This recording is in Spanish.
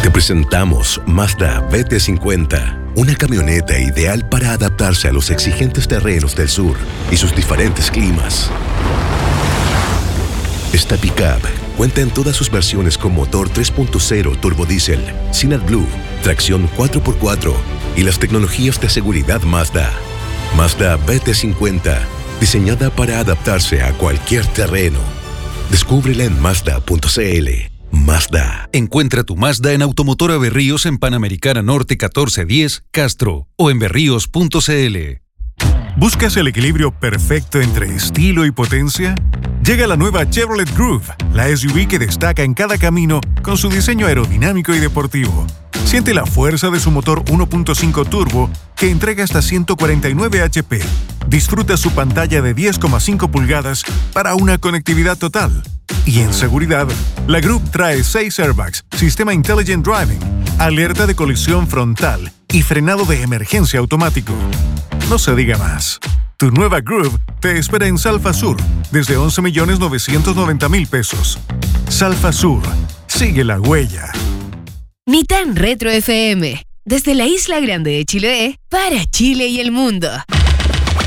Te presentamos Mazda BT50, una camioneta ideal para adaptarse a los exigentes terrenos del sur y sus diferentes climas. Esta pickup cuenta en todas sus versiones con motor 3.0 turbodiesel, sin AdBlue, tracción 4x4 y las tecnologías de seguridad Mazda. Mazda BT50, diseñada para adaptarse a cualquier terreno. Descúbrela en Mazda.cl. Mazda. Encuentra tu Mazda en Automotora Berríos en Panamericana Norte 1410, Castro, o en berríos.cl. ¿Buscas el equilibrio perfecto entre estilo y potencia? Llega la nueva Chevrolet Groove, la SUV que destaca en cada camino con su diseño aerodinámico y deportivo. Siente la fuerza de su motor 1.5 turbo que entrega hasta 149 HP. Disfruta su pantalla de 10,5 pulgadas para una conectividad total. Y en seguridad, la Groove trae 6 airbags, sistema Intelligent Driving, alerta de colisión frontal y frenado de emergencia automático. No se diga más. Tu nueva Groove te espera en Salfa Sur desde 11.990.000 pesos. Salfa Sur. Sigue la huella. Ni tan Retro FM. Desde la Isla Grande de Chiloé para Chile y el mundo.